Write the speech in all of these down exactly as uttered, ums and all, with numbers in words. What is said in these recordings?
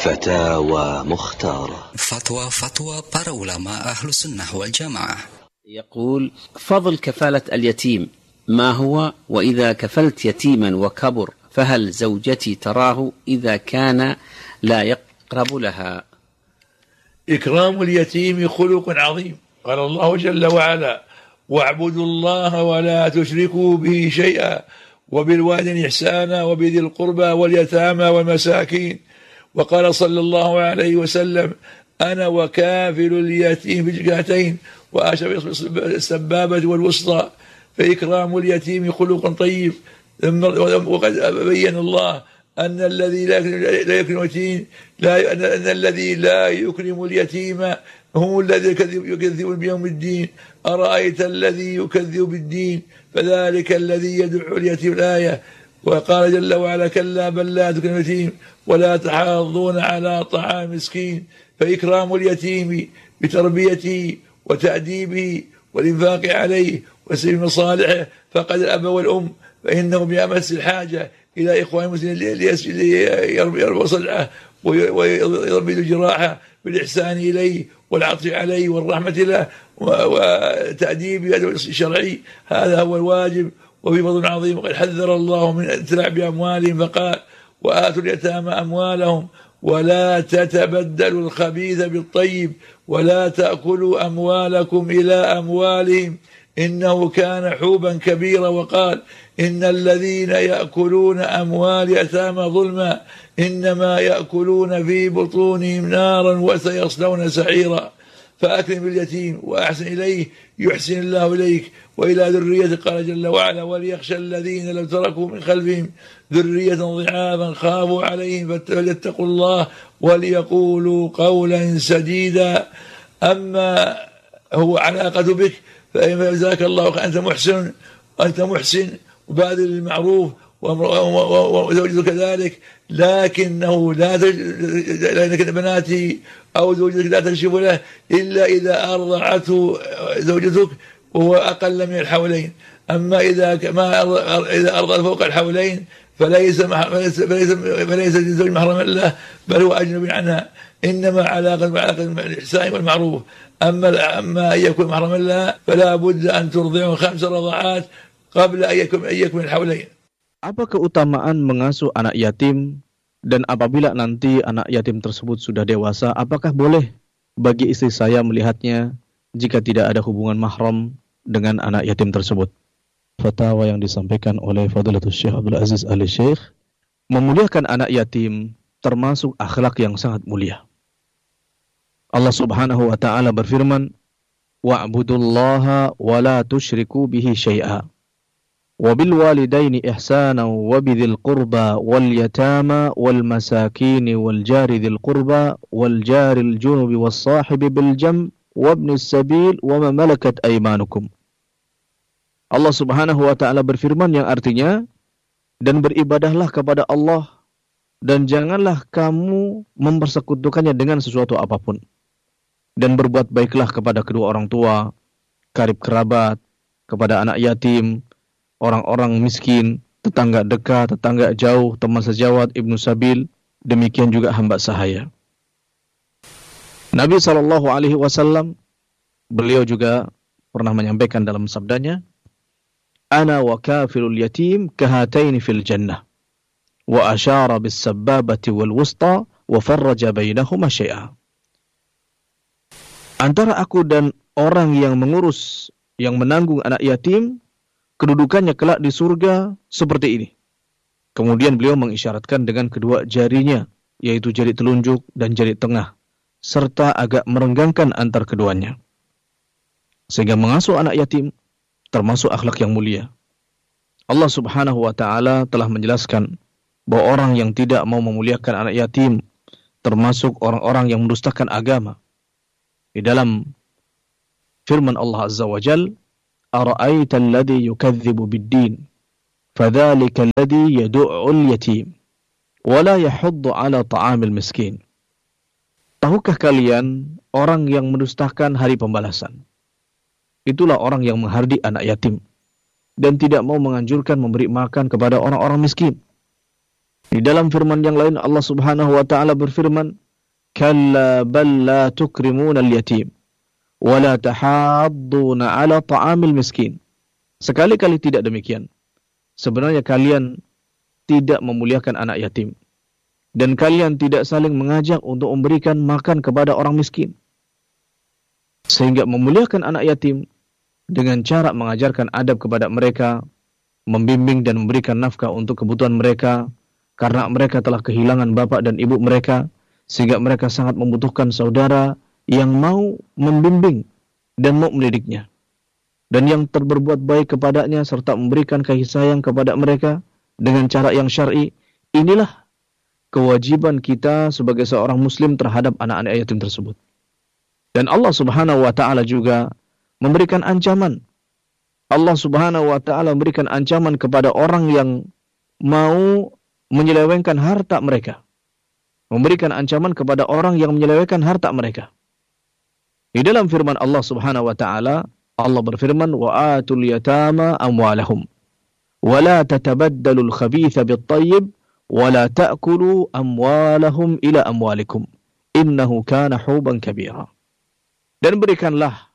فتاوى مختارة. فتوى فتوى para ulama أهل السنة والجماعة. يقول: فضل كفالة اليتيم ما هو؟ وإذا كفلت يتيما وكبر فهل زوجتي تراه إذا كان لا يقرب لها؟ إكرام اليتيم خلق عظيم. قال الله جل وعلا: واعبدوا الله ولا تشركوا به شيئا وبالوالدين إحسانا وبذي القربى واليتامى والمساكين. وقال صلى الله عليه وسلم: أنا وكافل اليتيم بجهتين وأشبه السبابة والوسطى. فإكرام اليتيم خلق طيب. وقد بين الله أن الذي لا يكرم اليتيم لا أن الذي لا يكرم اليتيم هم الذين يكذبون بيوم الدين. أرأيت الذي يكذب بالدين فذلك الذي يدعو اليتيم. الآية. وقال جل وعلا: كلا بل لا تكرمون اليتيم ولا تحاضون على طعام مسكين. فإكرام اليتيم بتربيته وتأديبه والإنفاق عليه وسبيل مصالحه فقد الأب والأم، فإنهم بأمس الحاجة إلى إخوان المسلمين ليربوا صلعه ويربي جراحه بالإحسان إليه والعطف عليه والرحمة له وتأديب الشرعي. هذا هو الواجب. وفي فضل عظيم وقد حذر الله من الاتلاع بأموالهم فقال: وآتوا اليتامى أموالهم ولا تتبدلوا الخبيث بالطيب ولا تأكلوا أموالكم إلى أموالهم إنه كان حوبا كبيرا. وقال: إن الذين يأكلون أموال يتامى ظلما إنما يأكلون في بطونهم نارا وسيصلون سعيرا. فأكرم اليتيم وأحسن إليه يحسن الله إليك وإلى ذريته. قال جل وعلا: وليخشى الذين لو تركوا من خلفهم ذرية ضعافا خافوا عليهم فليتقوا الله وليقولوا قولا سديدا. أما هو علاقة بك فإن جزاك الله أنت محسن أنت محسن وباذل المعروف وزوجته كذلك، لكنه لا لأنك بناتي أو زوجتك لا تكشف له إلا إذا أرضعته زوجتك وهو أقل من الحولين. أما إذا ما إذا أرضعت فوق الحولين فليس فليس فليس الزوج محرما له بل هو أجنبي عنها. إنما علاقة علاقة الإحسان والمعروف. أما أما أن يكون محرما لها فلا بد أن ترضعه خمس رضعات قبل أن يكون أن يكون الحولين. Apa keutamaan mengasuh anak yatim, dan apabila nanti anak yatim tersebut sudah dewasa, apakah boleh bagi istri saya melihatnya jika tidak ada hubungan mahram dengan anak yatim tersebut? Fatwa yang disampaikan oleh Fadilatul Syekh Abdul Aziz Al-Syekh, memuliakan anak yatim termasuk akhlak yang sangat mulia. Allah Subhanahu wa taala berfirman: "Wa'budullaha wa la tusyriku bihi syai'a." وبالوالدين إحسانا وبذي القربى واليتامى والمساكين والجار ذي القربى والجار الجنب والصاحب بالجنب وابن السبيل وما ملكت أيمانكم. Allah Subhanahu wa taala berfirman yang artinya, dan beribadahlah kepada Allah dan janganlah kamu mempersekutukannya dengan sesuatu apapun, dan berbuat baiklah kepada kedua orang tua, karib kerabat, kepada anak yatim, orang-orang miskin, tetangga dekat, tetangga jauh, teman sejawat, ibnu sabil, demikian juga hamba sahaya. Nabi sallallahu alaihi wasallam, beliau juga pernah menyampaikan dalam sabdanya, "Ana wa kafilul yatim kahataini fil jannah." Wa asyara bis sababati wal wusta wa farraja bainahuma syai'a. Antara aku dan orang yang mengurus, yang menanggung anak yatim, kedudukannya kelak di surga seperti ini. Kemudian beliau mengisyaratkan dengan kedua jarinya, yaitu jari telunjuk dan jari tengah, serta agak merenggangkan antar keduanya. Sehingga mengasuh anak yatim termasuk akhlak yang mulia. Allah Subhanahu wa taala telah menjelaskan bahwa orang yang tidak mau memuliakan anak yatim termasuk orang-orang yang mendustakan agama. Di dalam firman Allah Azza wa Jalla, أرأيت الذي يكذب بالدين فذلك الذي يدعو اليتيم ولا يحض على طعام المسكين. Tahukah kalian orang yang mendustakan hari pembalasan? Itulah orang yang menghardi anak yatim dan tidak mau menganjurkan memberi makan kepada orang-orang miskin. Di dalam firman yang lain Allah Subhanahu wa taala berfirman, "Kalla bal la tukrimuna al-yatim wa la tahadduna 'ala ta'amil miskin." Sekali-kali tidak demikian. Sebenarnya kalian tidak memuliakan anak yatim dan kalian tidak saling mengajak untuk memberikan makan kepada orang miskin. Sehingga memuliakan anak yatim dengan cara mengajarkan adab kepada mereka, membimbing dan memberikan nafkah untuk kebutuhan mereka, karena mereka telah kehilangan bapak dan ibu mereka, sehingga mereka sangat membutuhkan saudara yang mau membimbing dan mau mendidiknya. Dan yang terberbuat baik kepadanya serta memberikan kasih sayang kepada mereka dengan cara yang syar'i. Inilah kewajiban kita sebagai seorang muslim terhadap anak-anak yatim tersebut. Dan Allah Subhanahu wa taala juga memberikan ancaman. Allah Subhanahu wa taala memberikan ancaman kepada orang yang mau menyelewengkan harta mereka. Memberikan ancaman kepada orang yang menyelewengkan harta mereka. Di dalam firman Allah Subhanahu wa taala, Allah berfirman, "Wa atul yatama amwalahum wa la tatabaddalu al-khabitha bit-tayyib wa la ta'kulu amwalahum ila amwalikum innahu kana huban kabira." Dan berikanlah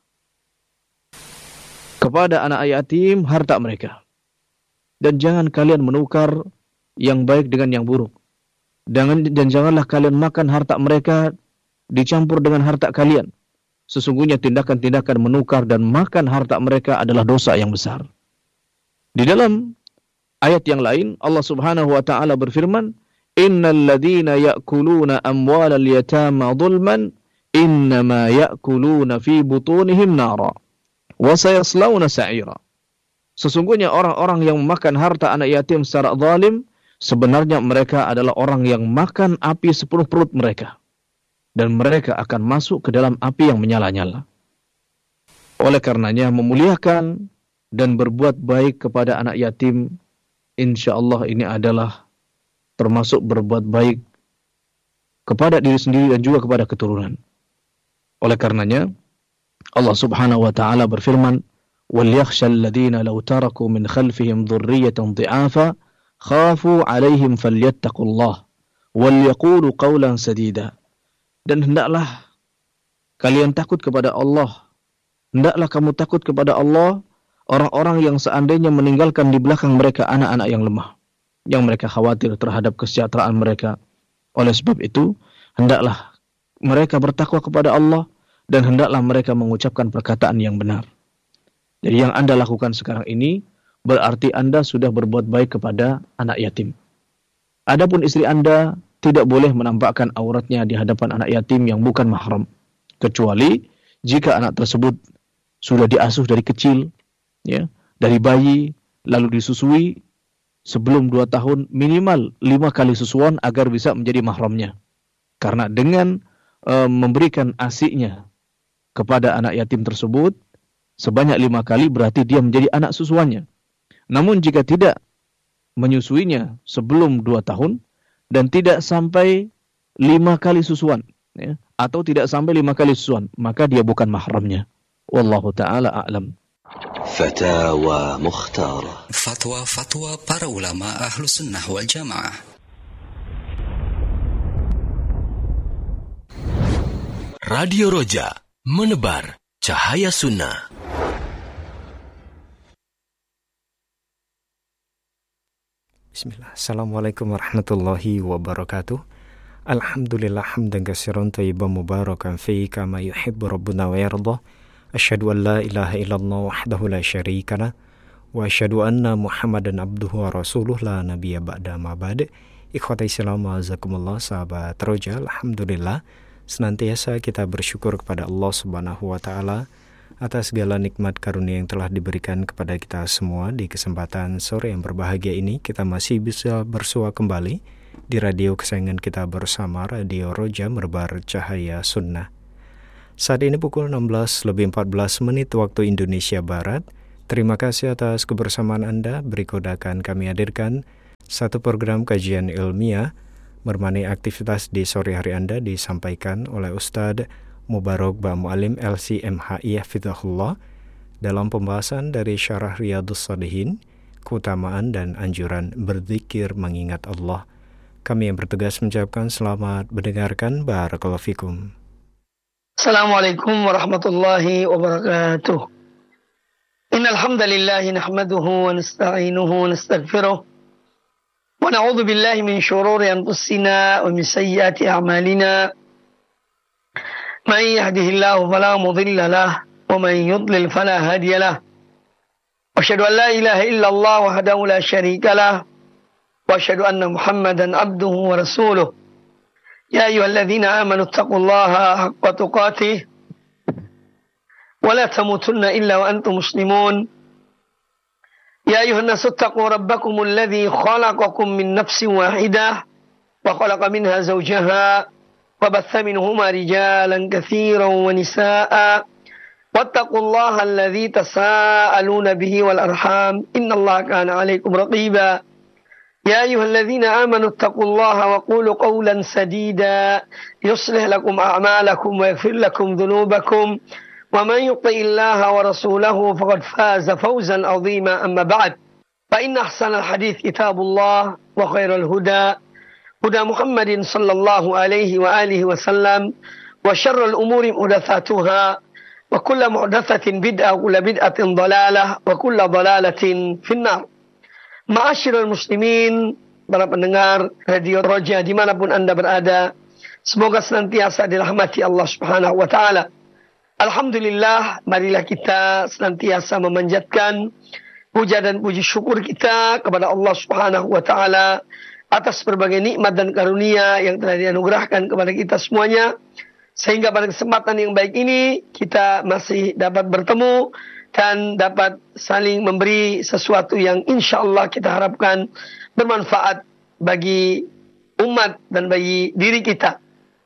kepada anak yatim harta mereka. Dan jangan kalian menukar yang baik dengan yang buruk. Dan, dan janganlah kalian makan harta mereka dicampur dengan harta kalian. Sesungguhnya tindakan-tindakan menukar dan makan harta mereka adalah dosa yang besar. Di dalam ayat yang lain, Allah Subhanahu wa taala berfirman, "Innal ladzina ya'kuluna amwalal yatama dzulman innama ya'kuluna fi butunihim nara wa sayaslawna sa'ira." Sesungguhnya orang-orang yang memakan harta anak yatim secara zalim, sebenarnya mereka adalah orang yang makan api sepenuh perut mereka. Dan mereka akan masuk ke dalam api yang menyala-nyala. Oleh karenanya, memuliakan dan berbuat baik kepada anak yatim, insya Allah ini adalah termasuk berbuat baik kepada diri sendiri dan juga kepada keturunan. Oleh karenanya, Allah Subhanahu wa taala berfirman, وَلْيَخْشَى الَّذِينَ لَوْ تَرَكُوا مِنْ خَلْفِهِمْ ذُرِّيَّةً ضِعَافًا خَافُوا عَلَيْهِمْ فَلْيَتَّقُوا اللَّهَ وَلْيَقُولُوا قَوْلًا سَدِيدًا. Dan hendaklah kalian takut kepada Allah. Hendaklah kamu takut kepada Allah, orang-orang yang seandainya meninggalkan di belakang mereka anak-anak yang lemah, yang mereka khawatir terhadap kesejahteraan mereka. Oleh sebab itu, hendaklah mereka bertakwa kepada Allah dan hendaklah mereka mengucapkan perkataan yang benar. Jadi yang Anda lakukan sekarang ini berarti Anda sudah berbuat baik kepada anak yatim. Adapun istri Anda tidak boleh menampakkan auratnya di hadapan anak yatim yang bukan mahram, kecuali jika anak tersebut sudah diasuh dari kecil, ya, dari bayi, lalu disusui sebelum dua tahun, minimal lima kali susuan agar bisa menjadi mahramnya. Karena dengan e, memberikan ASInya kepada anak yatim tersebut sebanyak lima kali berarti dia menjadi anak susuannya. Namun jika tidak menyusuinya sebelum dua tahun dan tidak sampai lima kali susuan, ya, atau tidak sampai lima kali susuan, maka dia bukan mahramnya. Wallahu ta'ala a'lam. Fatawa Mukhtarah. Fatwa-fatwa para ulama Ahlus Sunnah wal Jamaah. Radio Roja, menebar cahaya sunnah. Bismillah. Assalamualaikum warahmatullahi wabarakatuh. Alhamdulillah hamdan katsiran thayyiban mubarakan fi kama yuhibbu rabbuna wa yarda. Asyhadu an la ilaha illallah wahdahu la syarika lah wa asyhadu anna Muhammadan abduhu wa rasuluh la nabiyya ba'da ma ba'd. Ikhwata Islam wa azakumullah, sahabat Roja, alhamdulillah senantiasa kita bersyukur kepada Allah Subhanahu wa taala atas segala nikmat karunia yang telah diberikan kepada kita semua. Di kesempatan sore yang berbahagia ini kita masih bisa bersua kembali di radio kesayangan kita bersama, Radio Roja, menebar cahaya sunnah. Saat ini pukul enam belas lebih empat belas menit waktu Indonesia Barat. Terima kasih atas kebersamaan Anda. Berikut akan kami hadirkan satu program kajian ilmiah menemani aktivitas di sore hari Anda, disampaikan oleh Ustadz Mubarak Ba Mu'alim L C M H I Hafizahullah dalam pembahasan dari Syarah Riyadhus Shalihin, keutamaan dan anjuran berzikir mengingat Allah. Kami yang bertugas mengucapkan selamat mendengarkan. Barakallahu fikum. Assalamualaikum warahmatullahi wabarakatuh. Innal hamdalillah nahmaduhu wa nasta'inuhu wa nastaghfiruh wa na'udzu billahi min shururi anfusina wa min sayyiati a'malina. Man yahdihillahu fala mudilla lahu wa man yudlil fala hadiya lahu. Asyhadu an la ilaha illallah wahdahu la syarika lahu wa asyhadu anna Muhammadan abduhu wa rasuluh. Ya ayyuhalladzina amanu taqullaha haqqa tuqatih wa la tamutunna illa wa antum muslimun. Ya ayyuhan nasu taqu rabbakumul ladzi khalaqakum min nafsin wahidah wa khalaqa minha zawjaha wa batha minhuma rijalan katsiran wa nisaa'a wattaqullaha alladzi tasaaluna bihi wal arham innallaha kana 'alaikum raqiba. يا أيها الذين آمنوا اتقوا الله وقولوا قولا سديدا يصلح لكم أعمالكم ويغفر لكم ذنوبكم ومن يطع الله ورسوله فقد فاز فوزا عظيما أما بعد فإن أحسن الحديث كتاب الله وخير الهدى هدى محمد صلى الله عليه وآله وسلم وشر الأمور محدثاتها وكل محدثة بدعة وكل بدعة ضلالة وكل ضلالة في النار. Ma'asyiral muslimin, para pendengar Radio Roja dimanapun Anda berada, semoga senantiasa dirahmati Allah Subhanahu wa Ta'ala. Alhamdulillah, marilah kita senantiasa memanjatkan puja dan puji syukur kita kepada Allah Subhanahu wa Ta'ala atas berbagai nikmat dan karunia yang telah dianugerahkan kepada kita semuanya, sehingga pada kesempatan yang baik ini kita masih dapat bertemu dan dapat saling memberi sesuatu yang insya Allah kita harapkan bermanfaat bagi umat dan bagi diri kita.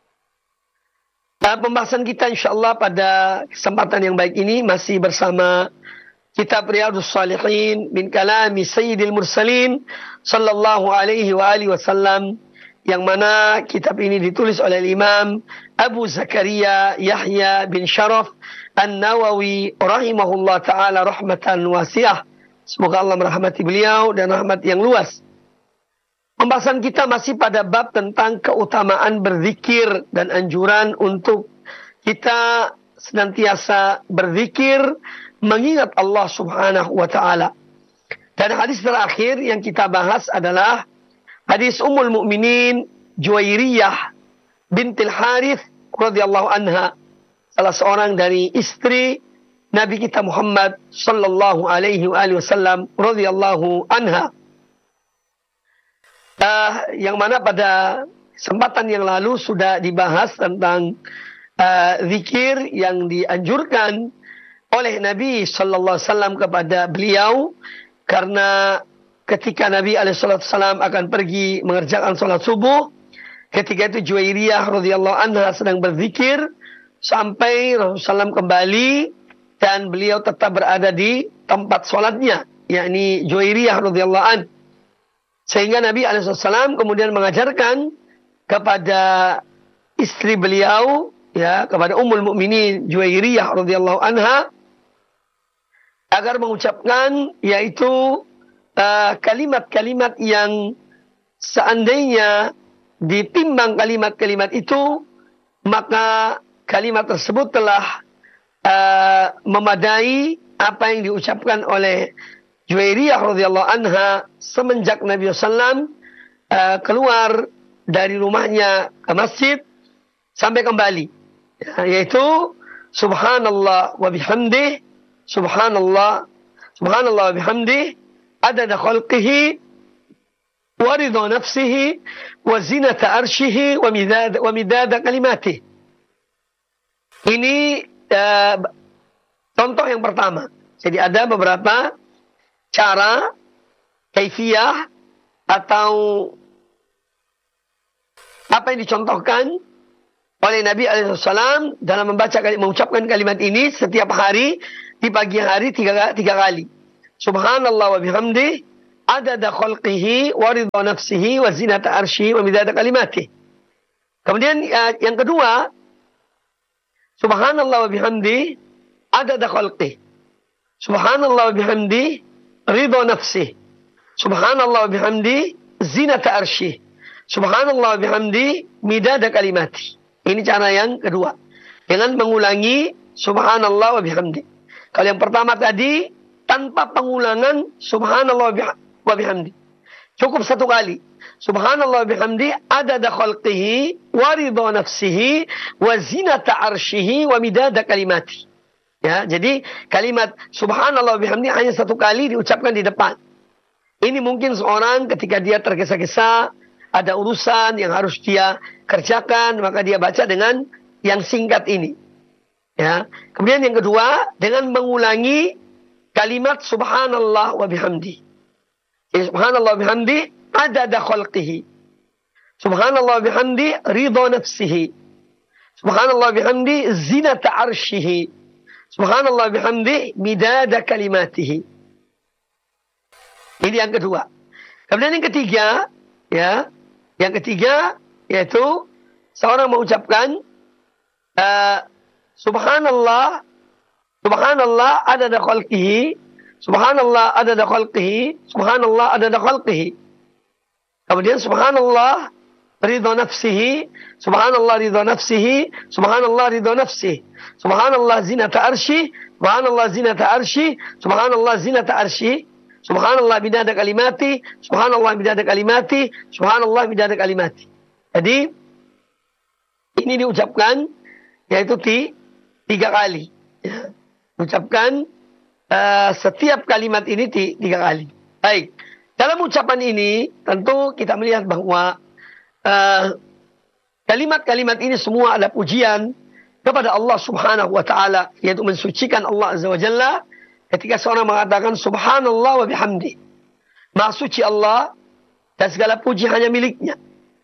Nah, pembahasan kita insya Allah pada kesempatan yang baik ini masih bersama kitab Riyadhus Shalihin min kalami Sayyidil Mursalin sallallahu alaihi wa alihi wasallam, yang mana kitab ini ditulis oleh Imam Abu Zakaria Yahya bin Sharaf An-Nawawi rahimahullah ta'ala rahmatan wasi'ah. Semoga Allah merahmati beliau dan rahmat yang luas. Pembahasan kita masih pada bab tentang keutamaan berzikir dan anjuran untuk kita senantiasa berzikir mengingat Allah Subhanahu wa ta'ala. Dan hadis terakhir yang kita bahas adalah hadis Ummul Mukminin Juwairiyah bintil Harith radhiyallahu anha, salah seorang dari istri Nabi kita Muhammad sallallahu alaihi wasallam radhiyallahu anha. Uh, yang mana pada kesempatan yang lalu sudah dibahas tentang uh, zikir yang dianjurkan oleh Nabi sallallahu alaihi wasallam kepada beliau, karena ketika Nabi alaihi wasallam akan pergi mengerjakan sholat subuh, ketika itu Juwairiyah radhiyallahu anha sedang berzikir sampai Rasulullah shallallahu alaihi wasallam kembali dan beliau tetap berada di tempat sholatnya, yakni Juwairiyah radhiyallahu an. Sehingga Nabi alaihi wasallam kemudian mengajarkan kepada istri beliau, ya, kepada Ummul Mukminin Juwairiyah radhiyallahu anha, agar mengucapkan yaitu uh, kalimat-kalimat yang seandainya ditimbang kalimat-kalimat itu, maka kalimat tersebut telah uh, memadai apa yang diucapkan oleh Juwairiyah radhiyallahu anha semenjak Nabi sallallahu alaihi wasallam uh, keluar dari rumahnya ke masjid sampai kembali, ya, yaitu subhanallah wa bihamdih, subhanallah subhanallah wa bihamdih adada khalqihi wa ridha nafsihi wa zinata arshihi wa midada wa midada kalimatih. Ini uh, contoh yang pertama. Jadi ada beberapa cara, kaifiyah atau apa yang dicontohkan oleh Nabi alaihi wasallam dalam membaca, mengucapkan kalimat ini setiap hari di pagi hari tiga, tiga kali. Subhanallah wa bihamdih adada khalqihi wa ridha nafsihi wa zinata arshihi wa midada kalimatih. Kemudian uh, yang kedua, subhanallah wa bihamdih adada khalqihi, subhanallah wa bihamdih ridha nafsihi, subhanallah wa bihamdih zinata arshihi, subhanallah bihamdi midada kalimati. Ini cara yang kedua. Dengan mengulangi subhanallah wa bihamdi. Kalau yang pertama tadi tanpa pengulangan subhanallah wa bihamdi. Cukup satu kali. Subhanallah bihamdi adada khalqihi wa ridha nafsihi wa zinata arshihi wa midada kalimati. Ya, jadi kalimat subhanallah bihamdi hanya satu kali diucapkan di depan. Ini mungkin seorang ketika dia tergesa-gesa, ada urusan yang harus dia kerjakan, maka dia baca dengan yang singkat ini. Ya. Kemudian yang kedua, dengan mengulangi kalimat subhanallah wa bihamdi. Jadi, subhanallah wa bihamdi adada khalqihi. Subhanallah wa bihamdi ridha nafsihi. Subhanallah wa bihamdi zinata arshihi. Subhanallah wa bihamdi midada kalimatihi. Ini yang kedua. Kemudian yang ketiga, ya, yang ketiga yaitu seorang mengucapkan uh, subhanallah, subhanallah adada khalqihi, subhanallah adada khalqihi, subhanallah adada khalqihi. Kemudian subhanallah ridha nafsihi, subhanallah ridha nafsihi, subhanallah ridha nafsihi, subhanallah zinata arsy, subhanallah zinata arsy, subhanallah zinata arsy. Subhanallah bidada kalimati, subhanallah bidada kalimati, subhanallah bidada kalimati. Jadi ini diucapkan yaitu di tiga kali. Ya. Ucapkan uh, setiap kalimat ini di tiga kali. Baik. Dalam ucapan ini tentu kita melihat bahwa uh, kalimat-kalimat ini semua adalah pujian kepada Allah Subhanahu wa taala, yaitu mensucikan Allah Azza wa Jalla. Ketika seorang mengatakan subhanallah wa bihamdi. Maha suci Allah dan segala puji hanya miliknya.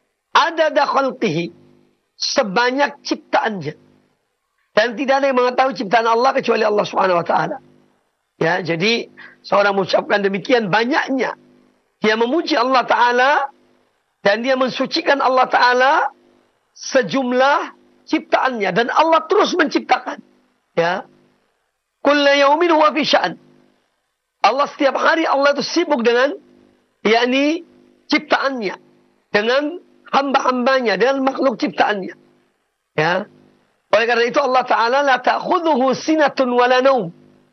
Adada khalqihi. Sebanyak ciptaannya. Dan tidak ada yang mengetahui ciptaan Allah kecuali Allah subhanahu wa ta'ala. Ya, jadi seorang mengucapkan demikian banyaknya. Dia memuji Allah ta'ala. Dan dia mensucikan Allah ta'ala. Sejumlah ciptaannya. Dan Allah terus menciptakan. Ya. Kulla yaumin huwa fi sya'an. Allah setiap hari Allah itu sibuk dengan yakni ciptaannya, dengan hamba-hambanya, dengan makhluk ciptaannya. Ya. Oleh karena itu Allah Taala la ta'khudhuhu sinatun wala naum.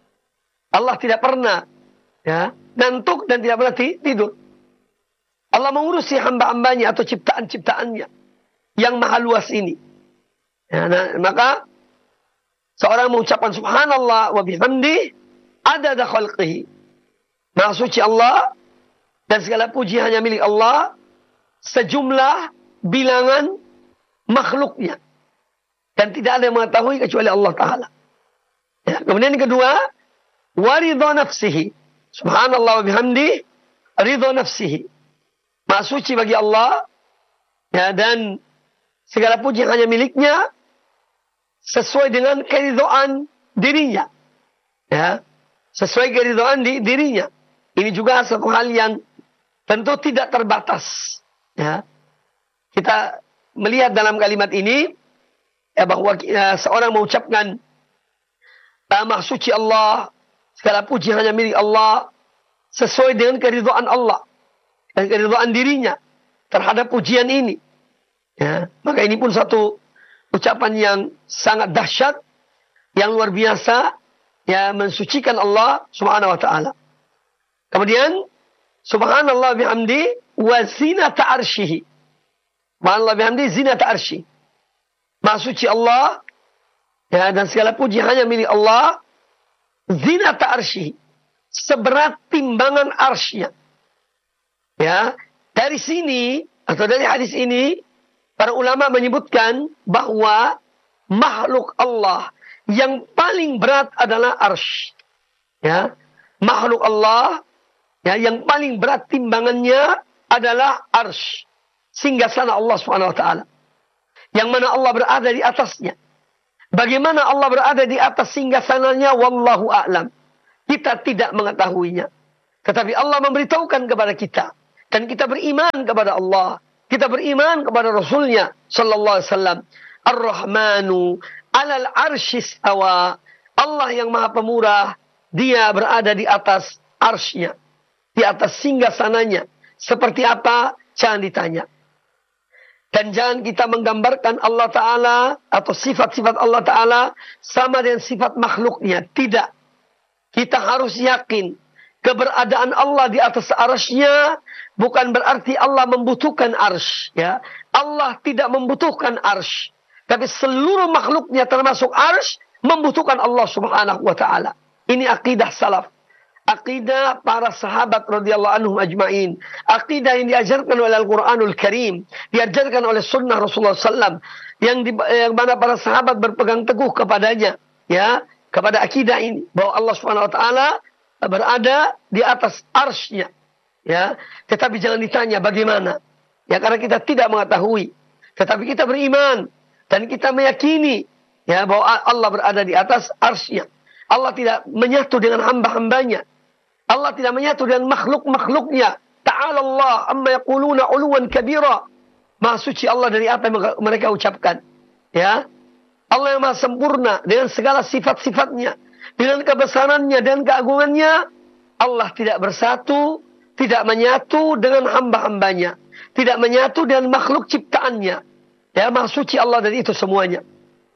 Allah tidak pernah ya, ngantuk dan tidak pernah tidur. Allah mengurusi hamba-hambanya atau ciptaan-ciptaannya yang maha luas ini. Ya, nah, maka seorang mengucapkan subhanallah wa bihamdi adada khalqihi. Maha suci Allah dan segala puji hanya milik Allah sejumlah bilangan makhluknya. Dan tidak ada yang mengetahui kecuali Allah Ta'ala. Ya, kemudian yang kedua, wa ridha nafsihi. Subhanallah wa bihamdi ridha nafsihi. Maha suci bagi Allah ya, dan segala puji hanya miliknya sesuai dengan keridhaan dirinya. Ya. Sesuai keridhaan di dirinya. Ini juga satu hal yang tentu tidak terbatas. Ya. Kita melihat dalam kalimat ini ya, bahwa ya, seorang mengucapkan Maha suci Allah, segala puji hanya milik Allah, sesuai dengan keridhaan Allah dan keridhaan dirinya terhadap pujian ini. Ya. Maka ini pun satu ucapan yang sangat dahsyat, yang luar biasa, ya, mensucikan Allah Subhanahu wa taala. Kemudian subhanallah bihamdi wa zinata arsyihi. Subhanallah bihamdi zinata arsyi. Maha suci Allah ya, dan segala puji hanya milik Allah. Zinata arsyihi. Seberat timbangan arsy-Nya. Ya, dari sini atau dari hadis ini para ulama menyebutkan bahwa makhluk Allah yang paling berat adalah arsy. Ya, makhluk Allah ya, yang paling berat timbangannya adalah arsy. Singgasana Allah subhanahu wa taala. Yang mana Allah berada di atasnya. Bagaimana Allah berada di atas singgasananya, wallahu a'lam. Kita tidak mengetahuinya. Tetapi Allah memberitahukan kepada kita. Dan kita beriman kepada Allah. Kita beriman kepada Rasulnya sallallahu alaihi wasallam. Ar-Rahmanu alal arsyis awa. Allah yang maha pemurah, dia berada di atas arsy-Nya, di atas singgasananya. Seperti apa? Jangan ditanya. Dan jangan kita menggambarkan Allah Ta'ala atau sifat-sifat Allah Ta'ala sama dengan sifat makhluknya. Tidak. Kita harus yakin keberadaan Allah di atas arsy-Nya bukan berarti Allah membutuhkan arsy. Ya. Allah tidak membutuhkan arsy. Tapi seluruh makhluknya termasuk arsy membutuhkan Allah Subhanahu wa Ta'ala. Ini akidah salaf. Akidah para sahabat radhiyallahu anhum ajma'in. Akidah yang diajarkan oleh Al-Quranul Karim. Diajarkan oleh sunnah Rasulullah sallallahu alaihi wasallam. Yang, di, yang mana para sahabat berpegang teguh kepadanya. Ya, kepada akidah ini. Bahwa Allah subhanahu wa ta'ala berada di atas arsy-Nya. Ya, tetapi jangan ditanya bagaimana. Ya, karena kita tidak mengetahui. Tetapi kita beriman. Dan kita meyakini. Ya, bahwa Allah berada di atas arsy-Nya. Allah tidak menyatu dengan hamba-hambanya. Allah tidak menyatu dengan makhluk-makhluknya. Ta'ala Allah amma yaquluna 'uluwan kabira. Maha suci Allah dari apa yang mereka ucapkan. Ya. Allah yang maha sempurna dengan segala sifat-sifatnya, dengan kebesarannya dan keagungannya. Allah tidak bersatu, tidak menyatu dengan hamba-hambanya, tidak menyatu dengan makhluk ciptaannya. Ya, maha suci Allah dari itu semuanya.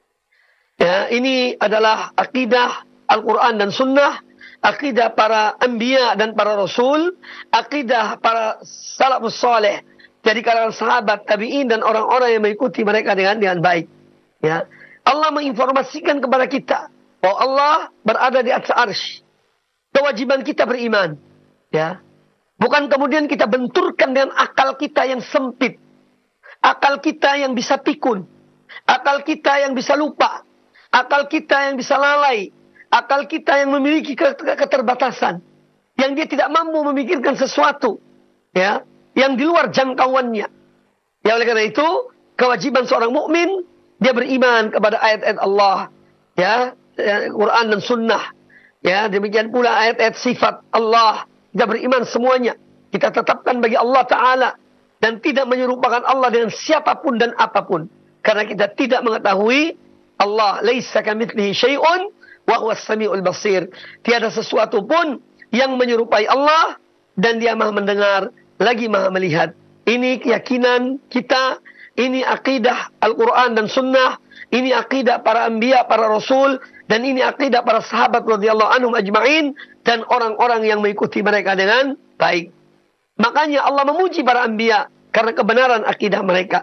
Ya, ini adalah akidah Al-Quran dan Sunnah, akidah para anbiya dan para rasul, akidah para salafus saleh dari kalangan sahabat, tabi'in dan orang-orang yang mengikuti mereka dengan dengan baik. Ya, Allah menginformasikan kepada kita bahwa Allah berada di atas arsy. Kewajiban kita beriman. Ya, bukan kemudian kita benturkan dengan akal kita yang sempit, akal kita yang bisa pikun, akal kita yang bisa lupa, akal kita yang bisa lalai, akal kita yang memiliki keterbatasan, yang dia tidak mampu memikirkan sesuatu, ya, yang di luar jangkauannya. Ya, oleh karena itu, kewajiban seorang mukmin dia beriman kepada ayat-ayat Allah, ya, Quran dan Sunnah. Ya, demikian pula ayat-ayat sifat Allah. Kita beriman semuanya. Kita tetapkan bagi Allah Ta'ala dan tidak menyerupakan Allah dengan siapapun dan apapun. Karena kita tidak mengetahui Allah, laisa kamitslihi syai'un wa huwas samiul basir. Tiada sesuatu pun yang menyerupai Allah dan dia maha mendengar lagi maha melihat. Ini keyakinan kita, ini akidah Al-Quran dan Sunnah, ini akidah para anbiya, para rasul, dan ini akidah para sahabat radhiyallahu anhum ajma'in dan orang-orang yang mengikuti mereka dengan baik. Makanya Allah memuji para anbiya karena kebenaran akidah mereka.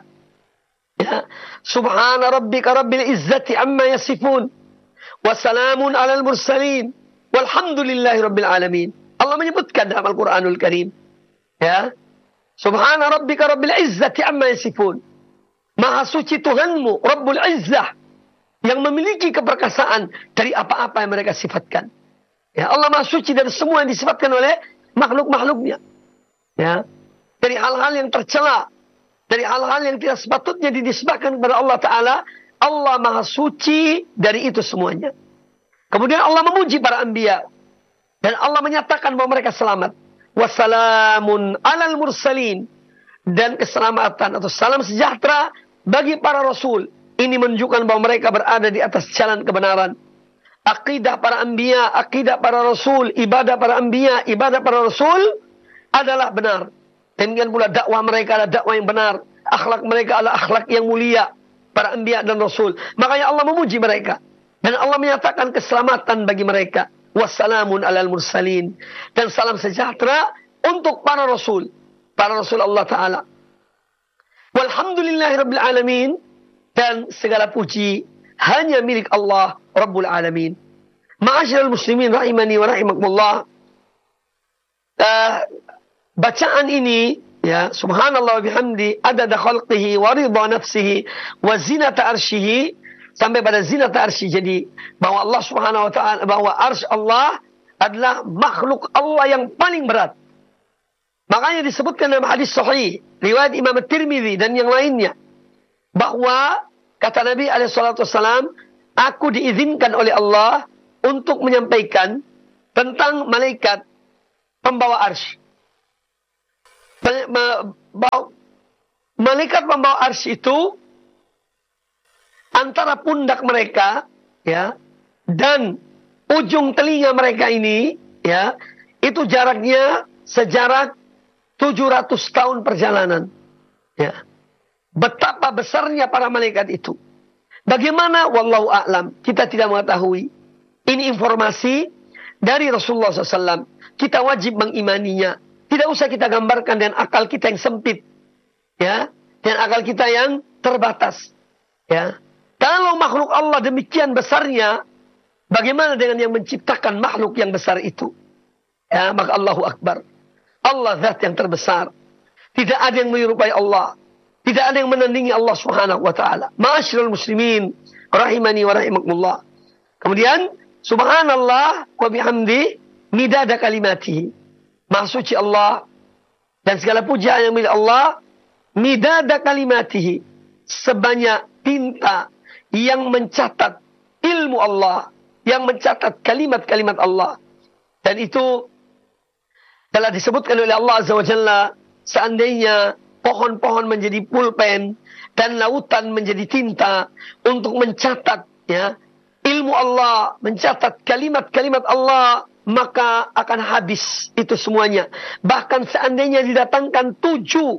Ya. Subhana rabbika rabbil izzati amma yasifun. Wassalamun alal mursalin. Walhamdulillahi rabbil alamin. Allah menyebutkan dalam Al-Quranul Karim. Ya. Subhana rabbika rabbil izzati amma yasifun. Maha suci Tuhanmu, Rabbul Izzah, yang memiliki keperkasaan dari apa-apa yang mereka sifatkan. Ya, Allah maha suci dari semua yang disifatkan oleh makhluk-makhluknya. Ya. Dari hal-hal yang tercela, dari hal-hal yang tidak sepatutnya dinisbahkan kepada Allah Ta'ala, Allah maha suci dari itu semuanya. Kemudian Allah memuji para anbiya. Dan Allah menyatakan bahwa mereka selamat. Wassalamun alal mursalin. Dan keselamatan atau salam sejahtera bagi para rasul. Ini menunjukkan bahwa mereka berada di atas jalan kebenaran. Akidah para anbiya, akidah para rasul, ibadah para anbiya, ibadah para rasul adalah benar. Demikian pula dakwah mereka adalah dakwah yang benar. Akhlak mereka adalah akhlak yang mulia. Para anbiya dan rasul. Makanya Allah memuji mereka. Dan Allah menyatakan keselamatan bagi mereka. Wassalamun alal mursalin. Dan salam sejahtera untuk para rasul. Para rasul Allah Ta'ala. Walhamdulillahi rabbil alamin. Dan segala puji hanya milik Allah Rabbul Alamin. Ma'asyiral muslimin rahimani wa rahimakumullah. Uh, bacaan ini, ya, subhanallah wa bihamdi adada khalqihi wa ridha nafsihi wa zinata arsyihi, sampai pada zinata arsyi. Jadi bahwa Allah subhanahu wa ta'ala, bahwa arsy Allah adalah makhluk Allah yang paling berat. Makanya disebutkan dalam hadis sahih riwayat Imam At-Tirmidzi dan yang lainnya, bahwa kata Nabi alaihi salatu wassalam, aku diizinkan oleh Allah untuk menyampaikan tentang malaikat pembawa arsy. Malaikat pembawa arsy itu antara pundak mereka, ya, dan ujung telinga mereka ini, ya, itu jaraknya sejarak tujuh ratus tahun perjalanan. Ya. betapa besarnya para malaikat itu. Bagaimana? Wallahu a'lam. Kita tidak mengetahui. Ini informasi dari Rasulullah shallallahu alaihi wasallam. Kita wajib mengimaninya. Tidak usah kita gambarkan dengan akal kita yang sempit. Ya, dan akal kita yang terbatas. Ya. Kalau makhluk Allah demikian besarnya, bagaimana dengan yang menciptakan makhluk yang besar itu? Ya, maka Allahu Akbar. Allah zat yang terbesar. Tidak ada yang menyerupai Allah. Tidak ada yang menandingi Allah Subhanahu wa taala. Ma'asyiral muslimin, rahimani wa rahimakumullah. Kemudian subhanallah wa bihamdi midada kalimatihi. Maha suci Allah dan segala puja yang milik Allah, midada kalimatihi, sebanyak tinta yang mencatat ilmu Allah, yang mencatat kalimat-kalimat Allah. Dan itu telah disebutkan oleh Allah Azza wa Jalla, seandainya pohon-pohon menjadi pulpen dan lautan menjadi tinta untuk mencatat ya ilmu Allah, mencatat kalimat-kalimat Allah, maka akan habis itu semuanya. Bahkan seandainya didatangkan tujuh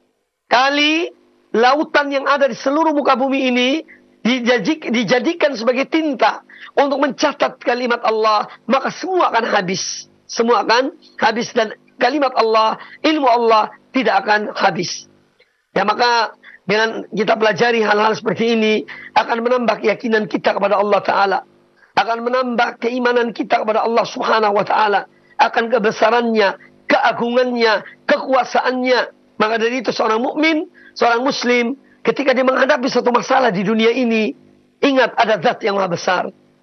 kali lautan yang ada di seluruh muka bumi ini dijadikan sebagai tinta untuk mencatat kalimat Allah, maka semua akan habis. Semua akan habis dan kalimat Allah, ilmu Allah tidak akan habis. Ya, maka dengan kita pelajari hal-hal seperti ini akan menambah keyakinan kita kepada Allah Ta'ala. Akan menambah keimanan kita kepada Allah Subhanahu wa taala, akan kebesarannya, keagungannya, kekuasaannya. Maka dari itu seorang mukmin, seorang muslim, ketika dia menghadapi satu masalah di dunia ini, ingat ada zat yang maha besar.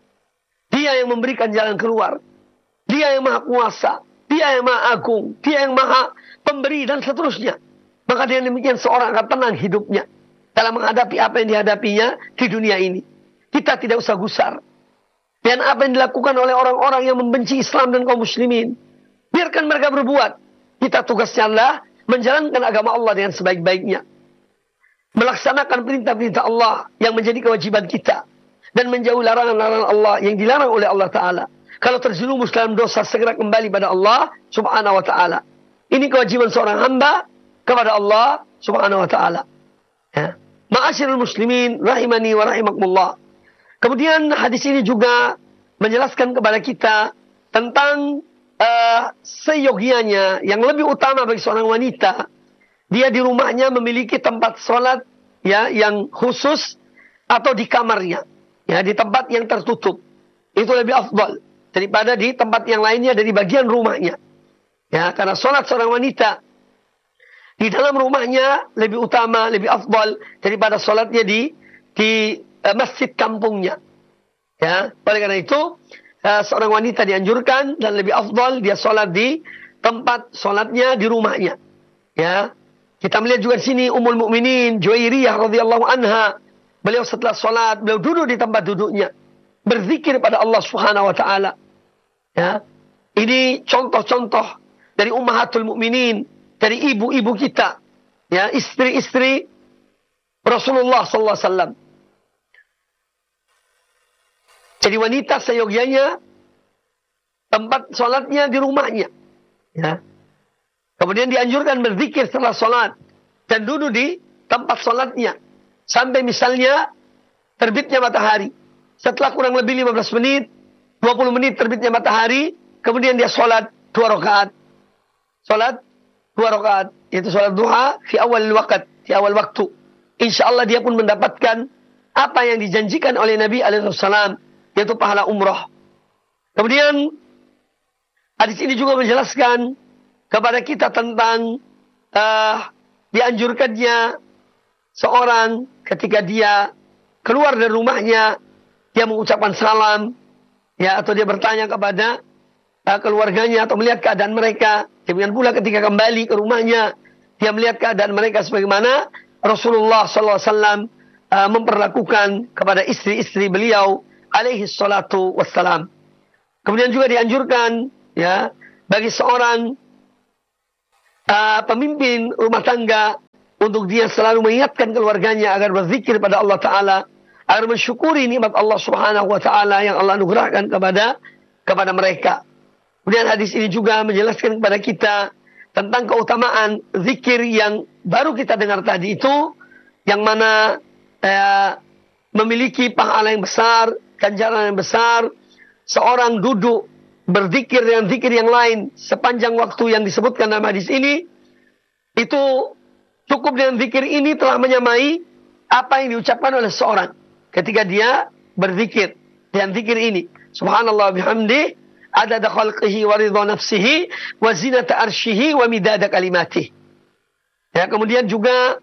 Dia yang memberikan jalan keluar. Dia yang maha kuasa. Dia yang maha agung. Dia yang maha pemberi dan seterusnya. Maka dengan demikian seorang akan tenang hidupnya dalam menghadapi apa yang dihadapinya di dunia ini. Kita tidak usah gusar. Dan apa yang dilakukan oleh orang-orang yang membenci Islam dan kaum muslimin, biarkan mereka berbuat. Kita tugasnya adalah menjalankan agama Allah dengan sebaik-baiknya. Melaksanakan perintah-perintah Allah yang menjadi kewajiban kita. Dan menjauhi larangan-larangan Allah yang dilarang oleh Allah Ta'ala. Kalau terjerumus dalam dosa, segera kembali pada Allah Subhanahu wa Ta'ala. Ini kewajiban seorang hamba kepada Allah Subhanahu wa Ta'ala. Ya. Ma'asyiral muslimin, rahimani wa rahimakumullah. Kemudian hadis ini juga menjelaskan kepada kita tentang uh, seyogianya yang lebih utama bagi seorang wanita. Dia di rumahnya memiliki tempat sholat ya yang khusus atau di kamarnya, ya di tempat yang tertutup. Itu lebih afdal daripada di tempat yang lainnya dari bagian rumahnya. Ya, karena sholat seorang wanita di dalam rumahnya lebih utama, lebih afdal daripada sholatnya di di masjid kampungnya. Ya, oleh karena itu uh, seorang wanita dianjurkan dan lebih afdal dia sholat di tempat sholatnya di rumahnya. Ya, kita melihat juga di sini Ummul Mukminin Juwairiyah radhiyallahu anha, beliau setelah sholat beliau duduk di tempat duduknya berzikir pada Allah Subhanahu wa taala. Ya, ini contoh-contoh dari ummahatul mukminin, dari ibu-ibu kita, ya istri-istri Rasulullah sallallahu alaihi wasallam. Jadi wanita seyogyanya tempat sholatnya di rumahnya. Ya. Kemudian dianjurkan berzikir setelah sholat. Dan duduk di tempat sholatnya. Sampai misalnya terbitnya matahari. Setelah kurang lebih lima belas menit, dua puluh menit terbitnya matahari. Kemudian dia sholat dua rakaat. Sholat dua rakaat. Yaitu sholat duha di awal waktu. Di awal waktu. Insya Allah dia pun mendapatkan apa yang dijanjikan oleh Nabi alaihi wasallam, yaitu pahala umrah. Kemudian hadis ini juga menjelaskan kepada kita tentang uh, dianjurkannya seorang ketika dia keluar dari rumahnya, dia mengucapkan salam, ya atau dia bertanya kepada uh, keluarganya atau melihat keadaan mereka. Demikian pula ketika kembali ke rumahnya, dia melihat keadaan mereka sebagaimana Rasulullah sallallahu alaihi wasallam uh, memperlakukan kepada istri-istri beliau alaihi salatu wassalam. Kemudian juga dianjurkan ya bagi seorang uh, pemimpin rumah tangga untuk dia selalu mengingatkan keluarganya agar berzikir pada Allah Ta'ala, agar mensyukuri nikmat Allah Subhanahu wa Ta'ala yang Allah anugerahkan kepada kepada mereka. Kemudian hadis ini juga menjelaskan kepada kita tentang keutamaan zikir yang baru kita dengar tadi itu, yang mana eh, memiliki pahala yang besar, ganjaran yang besar. Seorang duduk berzikir dengan zikir yang lain sepanjang waktu yang disebutkan dalam hadis ini, itu cukup dengan zikir ini telah menyamai apa yang diucapkan oleh seorang ketika dia berzikir dengan zikir ini. Subhanallah bihamdi adada khalqihi wa ridha nafsihi wa zinata arshihi wa midada kalimatih. Ya, kemudian juga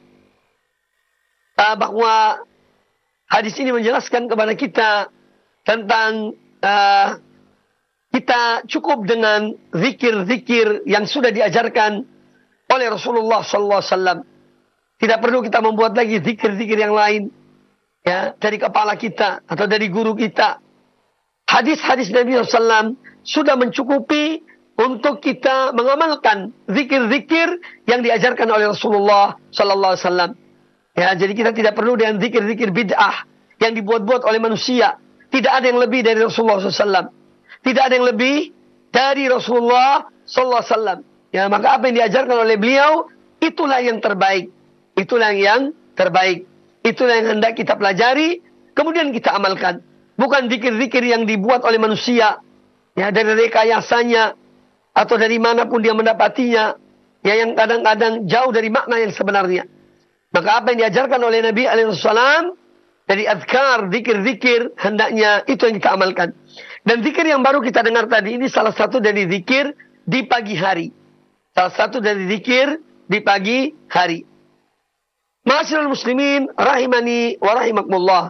uh, bahwa hadis ini menjelaskan kepada kita tentang uh, kita cukup dengan zikir-zikir yang sudah diajarkan oleh Rasulullah sallallahu alaihi wasallam. Tidak perlu kita membuat lagi zikir-zikir yang lain, ya, dari kepala kita atau dari guru kita. Hadis-hadis Nabi sallallahu alaihi wasallam sudah mencukupi untuk kita mengamalkan zikir-zikir yang diajarkan oleh Rasulullah sallallahu alaihi wasallam. Ya, jadi kita tidak perlu dengan zikir-zikir bid'ah yang dibuat-buat oleh manusia. Tidak ada yang lebih dari Rasulullah sallallahu alaihi wasallam. Tidak ada yang lebih dari Rasulullah sallallahu alaihi wasallam. Ya, maka apa yang diajarkan oleh beliau, itulah yang terbaik. Itulah yang terbaik. Itulah yang hendak kita pelajari, kemudian kita amalkan. Bukan zikir-zikir yang dibuat oleh manusia, ya, dari rekayasanya atau dari manapun dia mendapatinya, ya, yang kadang-kadang jauh dari makna yang sebenarnya. Maka apa yang diajarkan oleh Nabi alaihi wasallam dari azkar, zikir-zikir, hendaknya itu yang kita amalkan. Dan zikir yang baru kita dengar tadi ini salah satu dari zikir di pagi hari. Salah satu dari zikir di pagi hari. Ma'asyiral muslimin rahimani wa rahimakumullah.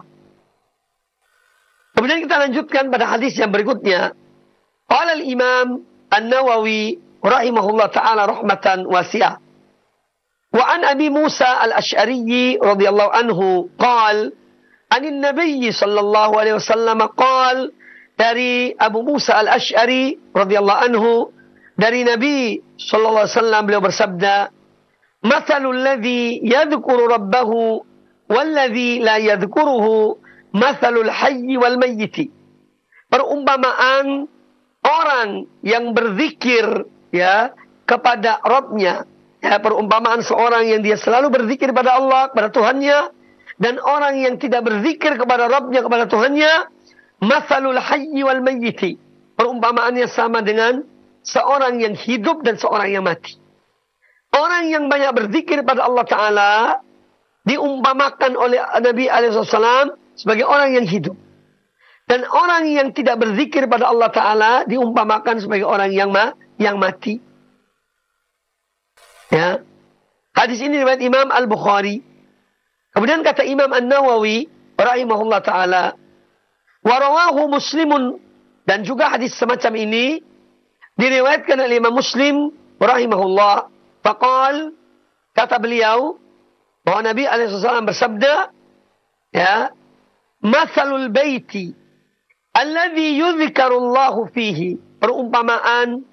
Kemudian kita lanjutkan pada hadis yang berikutnya. Qala al-Imam An-Nawawi rahimahullah ta'ala rahmatan wasi'ah. Wa an Abi Musa al-Asy'ari radhiyallahu anhu qala anin Nabi sallallahu alaihi wasallam qala, dari Abu Musa al-Asy'ari radhiyallahu anhu, dari Nabi sallallahu alaihi wasallam beliau bersabda, "Mathalul ladzi yadhkuru rabbahu wal ladzi la yadhkuruhu mathalul hayyi wal mayyiti." Perumpamaan orang yang berzikir, ya, kepada Rabbnya, ya, perumpamaan seorang yang dia selalu berzikir kepada Allah, kepada Tuhannya, dan orang yang tidak berzikir kepada Rabbnya, kepada Tuhannya, mathalul hayyi wal mayyiti, perumpamaannya sama dengan seorang yang hidup dan seorang yang mati. Orang yang banyak berzikir pada Allah Ta'ala diumpamakan oleh Nabi alaihi wasallam sebagai orang yang hidup. Dan orang yang tidak berzikir pada Allah Ta'ala diumpamakan sebagai orang yang ma yang mati. Ya. Hadis ini riwayat Imam Al-Bukhari. Kemudian kata Imam An-Nawawi rahimahullah Ta'ala, wa rawahu Muslimun, dan juga hadis semacam ini diriwayatkan oleh Imam Muslim rahimahullah. Faqal, kata beliau bahwa Nabi alaihi wasallam bersabda, ya, mathalul baiti alladhi yudhkarullahu fihi, perumpamaan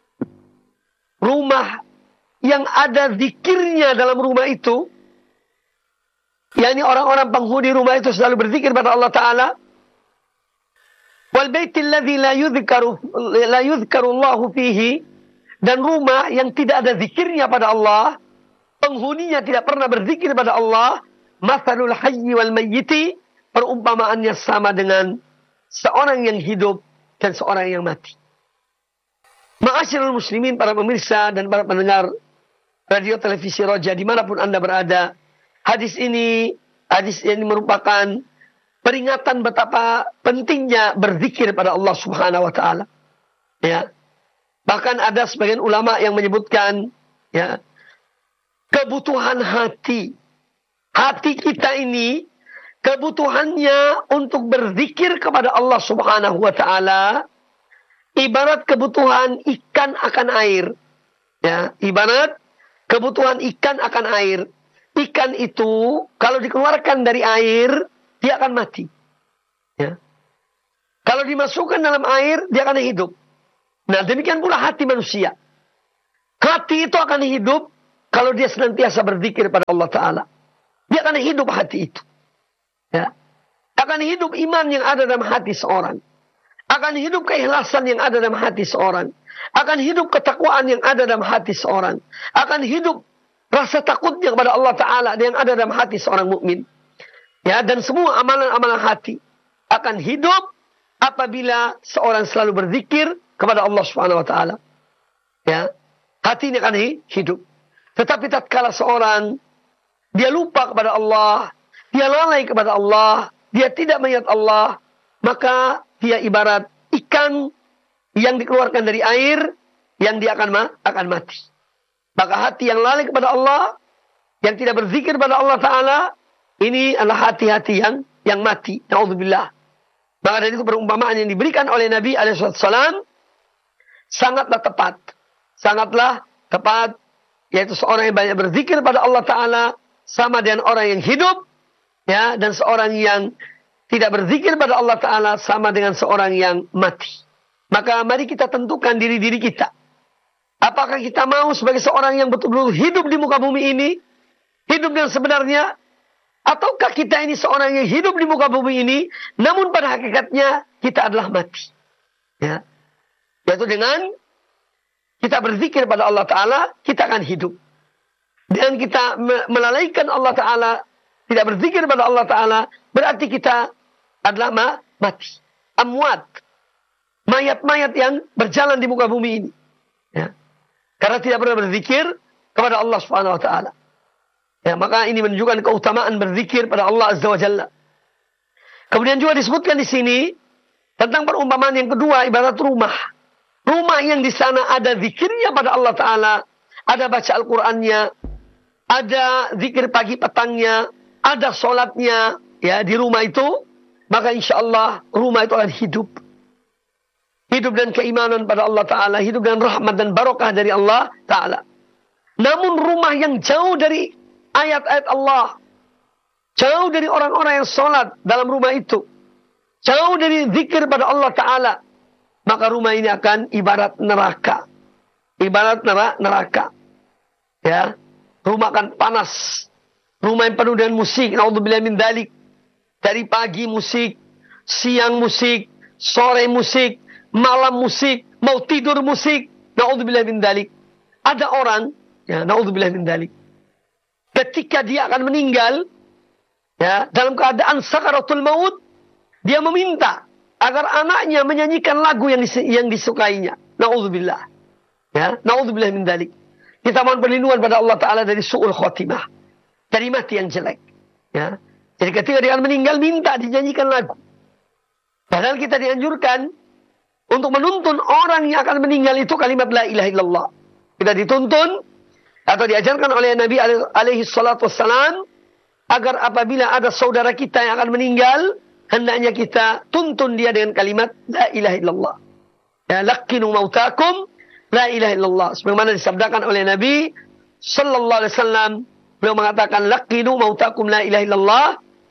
rumah yang ada zikirnya dalam rumah itu, yakni orang-orang penghuni rumah itu selalu berzikir pada Allah Ta'ala. Wal baitil ladzi la yudhkaru la yudhkarullahu fihi, dan rumah yang tidak ada zikirnya pada Allah, penghuninya tidak pernah berzikir pada Allah, mathalul hayyi wal mayyiti, perumpamaannya sama dengan seorang yang hidup dan seorang yang mati. Ma'asyiral muslimin, para pemirsa dan para pendengar radio televisi Roja dimanapun Anda berada, hadis ini hadis ini merupakan peringatan betapa pentingnya berzikir pada Allah Subhanahu wa taala. Ya. Bahkan ada sebagian ulama yang menyebutkan, ya, kebutuhan hati. Hati kita ini kebutuhannya untuk berzikir kepada Allah Subhanahu wa taala ibarat kebutuhan ikan akan air. Ya, ibarat kebutuhan ikan akan air. Ikan itu kalau dikeluarkan dari air, dia akan mati. Ya. Kalau dimasukkan dalam air, dia akan hidup. Nah, demikian pula hati manusia. Hati itu akan hidup kalau dia senantiasa berzikir pada Allah Ta'ala. Dia akan hidup hati itu. Ya. Akan hidup iman yang ada dalam hati seorang. Akan hidup keikhlasan yang ada dalam hati seorang. Akan hidup ketakwaan yang ada dalam hati seorang. Akan hidup rasa takutnya kepada Allah Ta'ala yang ada dalam hati seorang mukmin. Ya, dan semua amalan-amalan hati akan hidup apabila seorang selalu berzikir kepada Allah Subhanahu wa taala. Ya, hati ini akan hidup. Tetapi tatkala seorang dia lupa kepada Allah, dia lalai kepada Allah, dia tidak mengingat Allah, maka dia ibarat ikan yang dikeluarkan dari air yang dia akan ma akan mati. Maka hati yang lalai kepada Allah, yang tidak berzikir kepada Allah Ta'ala, ini adalah hati-hati yang yang mati. Na'udzubillah. Maka dari itu perumpamaan yang diberikan oleh Nabi alaihi wasallam sangatlah tepat. Sangatlah tepat. Yaitu seorang yang banyak berzikir pada Allah Ta'ala sama dengan orang yang hidup. Ya, dan seorang yang tidak berzikir pada Allah Ta'ala sama dengan seorang yang mati. Maka mari kita tentukan diri-diri kita. Apakah kita mau sebagai seorang yang betul-betul hidup di muka bumi ini? Hidup yang sebenarnya? Ataukah kita ini seorang yang hidup di muka bumi ini, namun pada hakikatnya kita adalah mati? Ya. Yaitu dengan kita berzikir pada Allah Ta'ala, kita akan hidup. Dengan kita melalaikan Allah Ta'ala, tidak berzikir pada Allah Ta'ala, berarti kita adalah ma mati. Amwat. Mayat-mayat yang berjalan di muka bumi ini. Ya. Karena tidak pernah berzikir kepada Allah Subhanahu wa taala. Ya, maka ini menunjukkan keutamaan berzikir pada Allah Azza wa Jalla. Kemudian juga disebutkan di sini tentang perumpamaan yang kedua, ibarat rumah. Rumah yang di sana ada zikirnya pada Allah Ta'ala, ada baca Al-Qur'annya, ada zikir pagi petangnya, ada sholatnya, ya, di rumah itu, maka insya Allah rumah itu akan hidup. Hidup dan keimanan pada Allah Ta'ala, hidup dan rahmat dan barokah dari Allah Ta'ala. Namun rumah yang jauh dari ayat-ayat Allah, jauh dari orang-orang yang sholat dalam rumah itu, jauh dari zikir pada Allah Ta'ala, maka rumah ini akan ibarat neraka. Ibarat neraka. Ya, rumah akan panas. Rumah yang penuh dengan musik. Na'udzubillah min dzalik. Dari pagi musik, siang musik, sore musik, malam musik, mau tidur musik. Na'udzubillah min dzalik. Ada orang, ya, na'udzubillah min dzalik, ketika dia akan meninggal, ya, dalam keadaan sakaratul maut, dia meminta agar anaknya menyanyikan lagu yang dis yang disukainya. Na'udzubillah. Ya, na'udzubillah min dzalik. Kita mohon perlindungan pada Allah Ta'ala dari su'ul khotimah, dari mati yang jelek. Ya. Jadi ketika dia akan meninggal, minta dinyanyikan lagu. Padahal kita dianjurkan untuk menuntun orang yang akan meninggal itu kalimat la ilaha illallah. Kita dituntun atau diajarkan oleh Nabi alaihi salatu wassalam agar apabila ada saudara kita yang akan meninggal, hendaknya kita tuntun dia dengan kalimat la ilaha illallah. Ya, laqinu mautakum la ilaha illallah. Sebagaimana disabdakan oleh Nabi sallallahu alaihi wasallam, beliau mengatakan laqinu mautakum la ilaha illallah.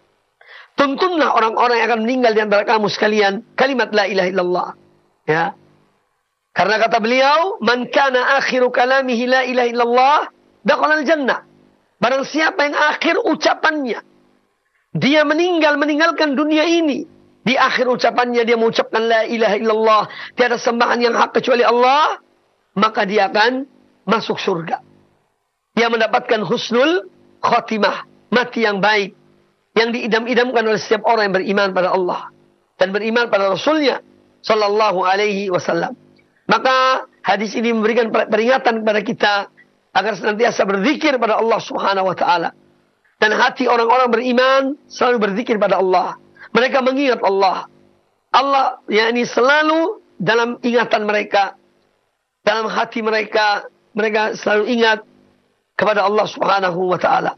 Tuntunlah orang-orang yang akan meninggal di antara kamu sekalian kalimat la ilaha illallah. Ya. Karena kata beliau, man kana akhiru kalamihi la ilaha illallah dakhala al-jannah. Barang siapa yang akhir ucapannya, dia meninggal meninggalkan dunia ini, di akhir ucapannya dia mengucapkan la ilaha illallah, tiada sembahan yang hak kecuali Allah, maka dia akan masuk surga. Dia mendapatkan husnul khotimah, mati yang baik, yang diidam-idamkan oleh setiap orang yang beriman pada Allah dan beriman pada Rasulnya sallallahu alaihi wasallam. Maka hadis ini memberikan peringatan kepada kita agar senantiasa berzikir pada Allah Subhanahu wa taala. Dan hati orang-orang beriman selalu berzikir pada Allah. Mereka mengingat Allah. Allah yakni selalu dalam ingatan mereka, dalam hati mereka, mereka selalu ingat kepada Allah Subhanahu wa taala.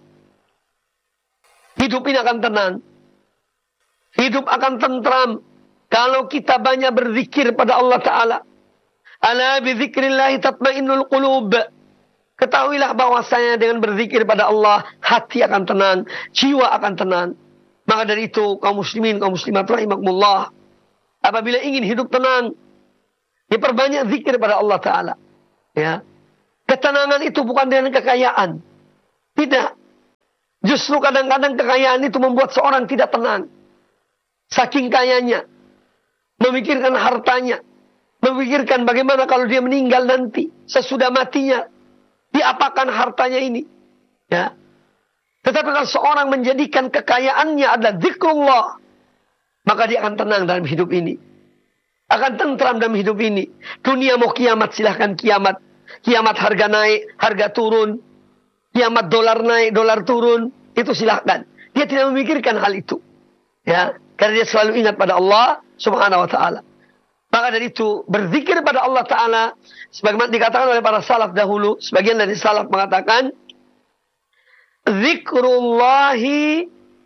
Hidup ini akan tenang. Hidup akan tentram kalau kita banyak berzikir pada Allah Ta'ala. Ala bi dzikrillahi tatmainnul qulub. Ketahuilah bahwasanya dengan berzikir pada Allah, hati akan tenang, jiwa akan tenang. Maka dari itu, kaum muslimin, kaum muslimat rahimakumullah, apabila ingin hidup tenang, diperbanyak zikir pada Allah Ta'ala. Ya. Ketenangan itu bukan dengan kekayaan. Tidak. Justru kadang-kadang kekayaan itu membuat seorang tidak tenang. Saking kayanya. Memikirkan hartanya. Memikirkan bagaimana kalau dia meninggal nanti. Sesudah matinya. Diapakan hartanya ini. Ya. Tetapi kalau seorang menjadikan kekayaannya adalah zikrullah, maka dia akan tenang dalam hidup ini. Akan tentram dalam hidup ini. Dunia mau kiamat, silahkan kiamat. Kiamat harga naik, harga turun. Kiamat dolar naik, dolar turun. Itu silahkan. Dia tidak memikirkan hal itu. Ya, karena dia selalu ingat pada Allah subhanahu wa ta'ala. Maka dari itu, berzikir pada Allah ta'ala, sebagaimana dikatakan oleh para salaf dahulu, sebagian dari salaf mengatakan, zikrullahi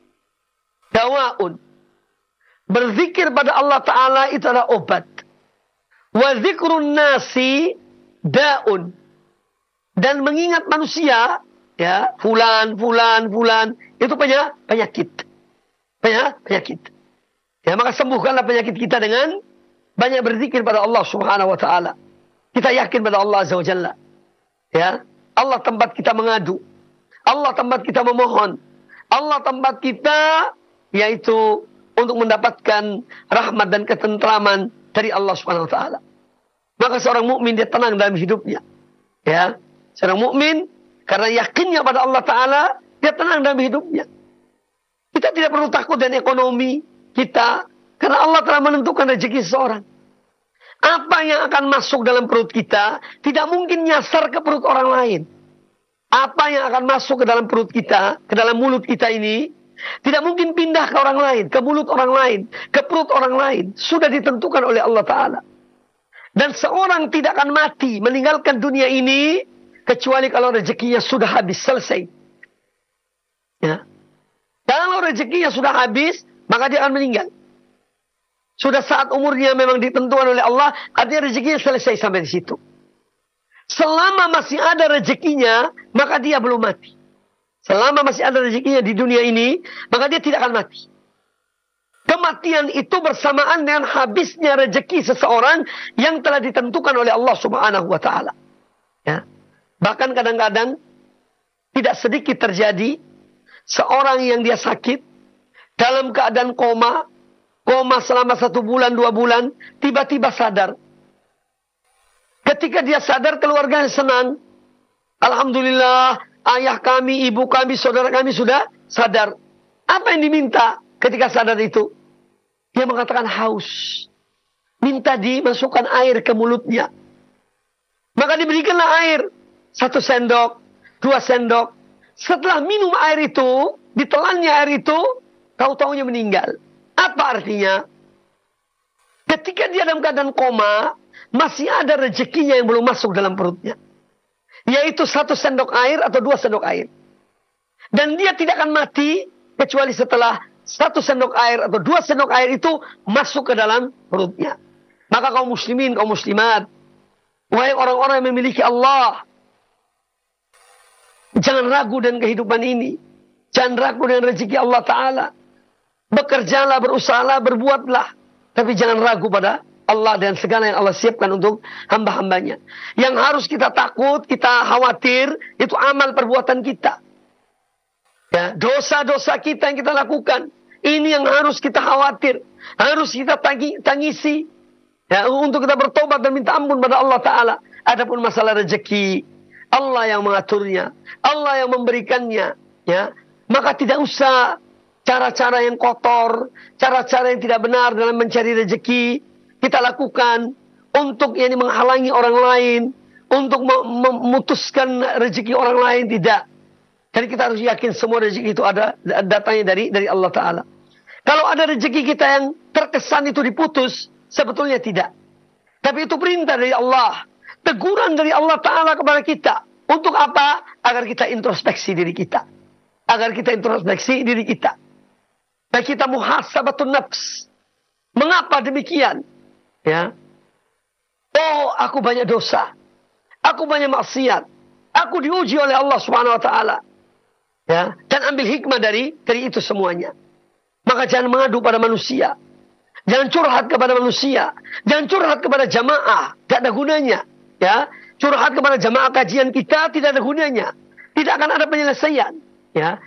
dawa'un. Berzikir pada Allah ta'ala itu adalah obat. Wa zikrun nasi da'un. Dan mengingat manusia, ya, fulan, fulan, fulan, itu penyakit. Penyakit. Ya, maka sembuhkanlah penyakit kita dengan banyak berzikir pada Allah subhanahu wa ta'ala. Kita yakin pada Allah azza wa jalla. Ya, Allah tempat kita mengadu. Allah tempat kita memohon. Allah tempat kita, yaitu untuk mendapatkan rahmat dan ketentraman dari Allah subhanahu wa ta'ala. Maka seorang mukmin dia tenang dalam hidupnya. Ya, seorang mukmin karena yakinnya pada Allah ta'ala, dia tenang dalam hidupnya. Kita tidak perlu takut dengan ekonomi kita, karena Allah telah menentukan rezeki seseorang. Apa yang akan masuk dalam perut kita tidak mungkin nyasar ke perut orang lain. Apa yang akan masuk ke dalam perut kita, ke dalam mulut kita ini, tidak mungkin pindah ke orang lain, ke mulut orang lain, ke perut orang lain. Sudah ditentukan oleh Allah Ta'ala. Dan seorang tidak akan mati, meninggalkan dunia ini, kecuali kalau rezekinya sudah habis, selesai. Ya. Kalau rezekinya sudah habis, maka dia akan meninggal. Sudah saat umurnya memang ditentukan oleh Allah, artinya rezekinya selesai sampai di situ. Selama masih ada rezekinya, maka dia belum mati. Selama masih ada rezekinya di dunia ini, maka dia tidak akan mati. Kematian itu bersamaan dengan habisnya rezeki seseorang yang telah ditentukan oleh Allah subhanahu wa ta'ala. Ya. Bahkan kadang-kadang tidak sedikit terjadi seorang yang dia sakit dalam keadaan koma, koma selama satu bulan, dua bulan, tiba-tiba sadar. Ketika dia sadar, keluarganya senang. Alhamdulillah, ayah kami, ibu kami, saudara kami sudah sadar. Apa yang diminta ketika sadar itu? Dia mengatakan haus. Minta dimasukkan air ke mulutnya. Maka diberikanlah air. Satu sendok, dua sendok. Setelah minum air itu, ditelannya air itu, tahu-tahunya meninggal. Apa artinya? Ketika dia dalam keadaan koma, masih ada rezekinya yang belum masuk dalam perutnya. Yaitu satu sendok air atau dua sendok air. Dan dia tidak akan mati, kecuali setelah satu sendok air atau dua sendok air itu masuk ke dalam perutnya. Maka kaum muslimin, kaum muslimat, wahai orang-orang yang memiliki Allah, jangan ragu dengan kehidupan ini. Jangan ragu dengan rezeki Allah Ta'ala. Bekerjalah, berusahalah, berbuatlah. Tapi jangan ragu pada Allah dan segala yang Allah siapkan untuk hamba-hambanya. Yang harus kita takut, kita khawatir, itu amal perbuatan kita. Ya, dosa-dosa kita yang kita lakukan. Ini yang harus kita khawatir. Harus kita tangi, tangisi. Ya, untuk kita bertobat dan minta ampun pada Allah Ta'ala. Adapun masalah rezeki, Allah yang mengaturnya. Allah yang memberikannya. Ya, maka tidak usah cara-cara yang kotor, cara-cara yang tidak benar dalam mencari rezeki kita lakukan untuk yang menghalangi orang lain, untuk memutuskan rezeki orang lain, tidak. Jadi kita harus yakin semua rezeki itu ada datangnya dari dari Allah Ta'ala. Kalau ada rezeki kita yang terkesan itu diputus, sebetulnya tidak. Tapi itu perintah dari Allah, teguran dari Allah Ta'ala kepada kita. Untuk apa? Agar kita introspeksi diri kita. Agar kita introspeksi diri kita. Dan kita muhasabatun nafs. Mengapa demikian? Ya. Oh, aku banyak dosa. Aku banyak maksiat. Aku diuji oleh Allah Subhanahu wa taala. Ya, dan ambil hikmah dari dari itu semuanya. Maka jangan mengadu pada manusia. Jangan curhat kepada manusia. Jangan curhat kepada jamaah, tidak ada gunanya. Ya, curhat kepada jamaah kajian kita tidak ada gunanya. Tidak akan ada penyelesaian. Ya,